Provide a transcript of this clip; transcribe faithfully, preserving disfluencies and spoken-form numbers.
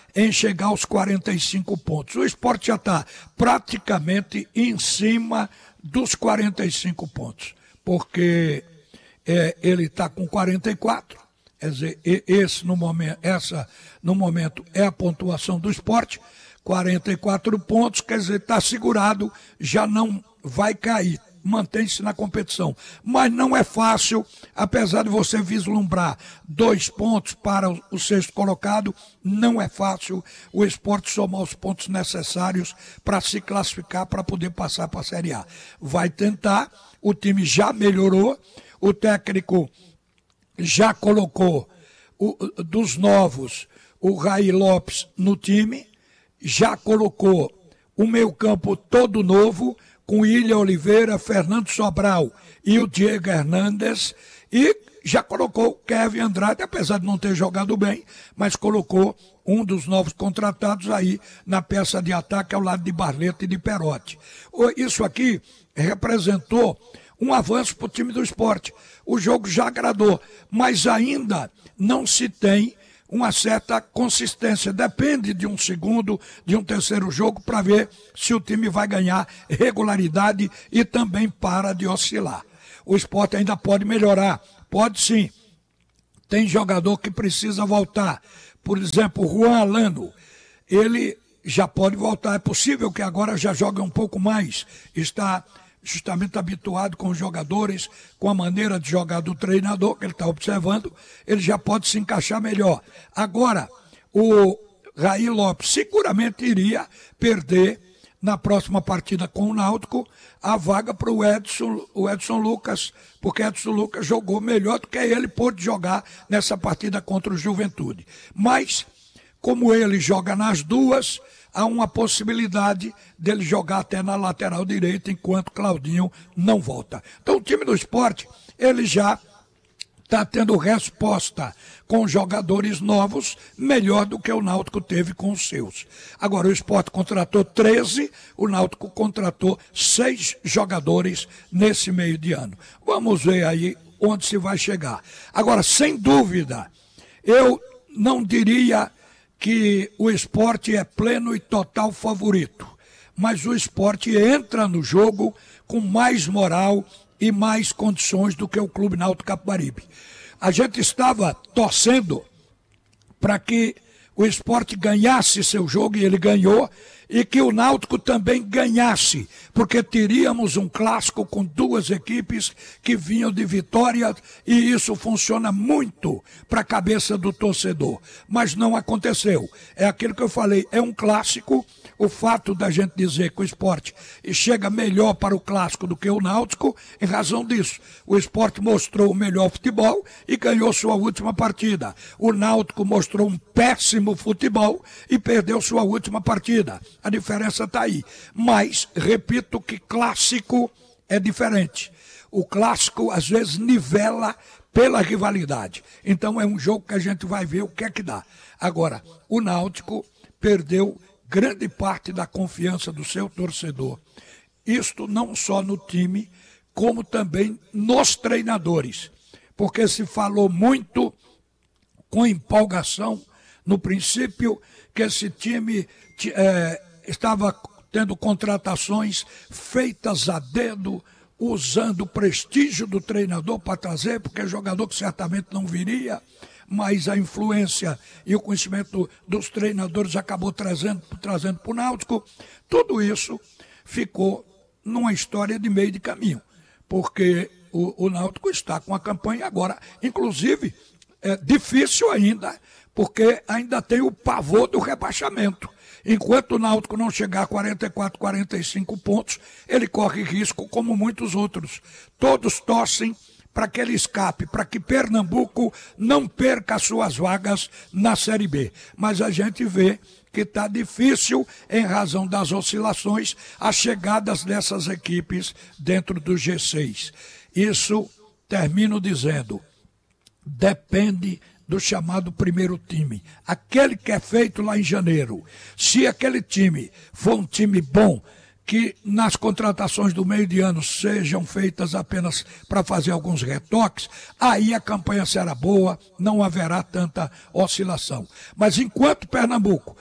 em chegar aos quarenta e cinco pontos. O Sport já está praticamente em cima dos quarenta e cinco pontos, porque é, ele está com quarenta e quatro, quer dizer, esse no momento, essa no momento é a pontuação do Sport, quarenta e quatro pontos, quer dizer, está segurado, já não vai cair, mantém-se na competição. Mas não é fácil, apesar de você vislumbrar dois pontos para o sexto colocado, não é fácil o Sport somar os pontos necessários para se classificar, para poder passar para a Série A. Vai tentar, o time já melhorou, o técnico já colocou o, dos novos o Raí Lopes no time, já colocou o meio-campo todo novo, com Ilha Oliveira, Fernando Sobral e o Diego Hernandes, e já colocou o Kevin Andrade, apesar de não ter jogado bem, mas colocou um dos novos contratados aí na peça de ataque ao lado de Barleta e de Perotti. Isso aqui representou um avanço para o time do Sport. O jogo já agradou, mas ainda não se tem uma certa consistência. Depende de um segundo, de um terceiro jogo para ver se o time vai ganhar regularidade e também para de oscilar. O Sport ainda pode melhorar, pode sim. Tem jogador que precisa voltar. Por exemplo, o Juan Alano, ele já pode voltar. É possível que agora já jogue um pouco mais. Está justamente habituado com os jogadores, com a maneira de jogar do treinador, que ele está observando, ele já pode se encaixar melhor. Agora, o Raí Lopes seguramente iria perder na próxima partida com o Náutico a vaga para o Edson, o Edson Lucas, porque Edson Lucas jogou melhor do que ele pôde jogar nessa partida contra o Juventude. Mas, como ele joga nas duas, há uma possibilidade dele jogar até na lateral direita, enquanto Claudinho não volta. Então o time do Sport, ele já está tendo resposta com jogadores novos, melhor do que o Náutico teve com os seus. Agora o Sport contratou treze, o Náutico contratou seis jogadores nesse meio de ano. Vamos ver aí onde se vai chegar. Agora, sem dúvida, eu não diria que o Sport é pleno e total favorito, mas o Sport entra no jogo com mais moral e mais condições do que o Clube Náutico Capibaribe. A gente estava torcendo para que o Sport ganhasse seu jogo, e ele ganhou, e que o Náutico também ganhasse, porque teríamos um clássico com duas equipes que vinham de vitória, e isso funciona muito para a cabeça do torcedor. Mas não aconteceu. É aquilo que eu falei, é um clássico. O fato da gente dizer que o Sport chega melhor para o clássico do que o Náutico, em razão disso. O Sport mostrou o melhor futebol e ganhou sua última partida. O Náutico mostrou um péssimo futebol e perdeu sua última partida. A diferença está aí. Mas, repito que clássico é diferente. O clássico, às vezes, nivela pela rivalidade. Então, é um jogo que a gente vai ver o que é que dá. Agora, o Náutico perdeu grande parte da confiança do seu torcedor. Isto não só no time, como também nos treinadores. Porque se falou muito com empolgação, no princípio, que esse time é, estava tendo contratações feitas a dedo, usando o prestígio do treinador para trazer, porque é jogador que certamente não viria, mas a influência e o conhecimento dos treinadores acabou trazendo, trazendo para o Náutico. Tudo isso ficou numa história de meio de caminho, porque o, o Náutico está com a campanha agora, inclusive, é difícil ainda, porque ainda tem o pavor do rebaixamento. Enquanto o Náutico não chegar a quarenta e quatro, quarenta e cinco pontos, ele corre risco como muitos outros. Todos torcem para que ele escape, para que Pernambuco não perca as suas vagas na Série B. Mas a gente vê que está difícil, em razão das oscilações, as chegadas dessas equipes dentro do G seis. Isso, termino dizendo, depende do chamado primeiro time, aquele que é feito lá em janeiro. Se aquele time for um time bom, que nas contratações do meio de ano sejam feitas apenas para fazer alguns retoques, aí a campanha será boa, não haverá tanta oscilação. Mas enquanto Pernambuco